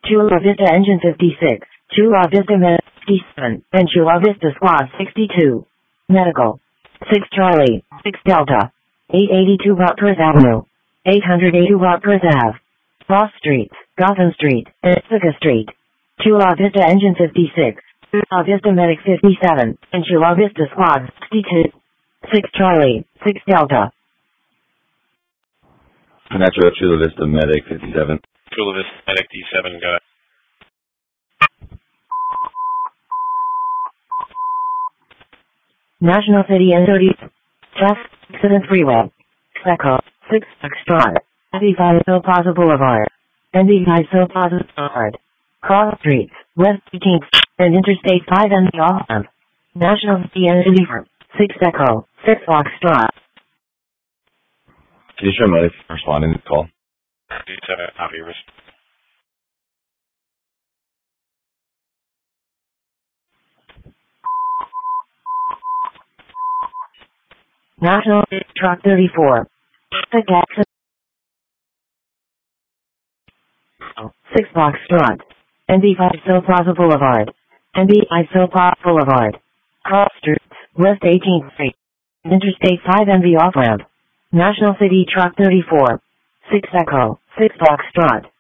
Chula Vista Engine 56, Chula Vista Med 57, and Chula Vista Squad 62. Medical. 6 Charlie, 6 Delta. 882 Buttress Avenue. 882 Buttress Ave. Ross Street, Gotham Street, and Ithaca Street. Chula Vista Engine 56, Chula Vista Medic 57, and Chula Vista Squad 62. 6 Charlie, 6 Delta. Metro Chula Vista Medic 57. Chula Vista Medic D7, got it. National City N30. Traffic Accident Freeway. Seco, 6 Foxtrot. NV5 So Plaza Boulevard. NV5 So Plaza Boulevard. Cross Streets, West 18th, and Interstate 5 and the off-ramp. National City N30. 6 Echo, 6 Foxtrot. Can you show money for responding to the call? D7, copy, National Truck 34. 6 Exit. 6 Foxtrot. NV5 So Plaza Boulevard. NV5 So Plaza Boulevard. Cross Streets, West 18th Street. Interstate 5 and the off-ramp. National City Truck 34. 6 Echo, 6 Foxtrot.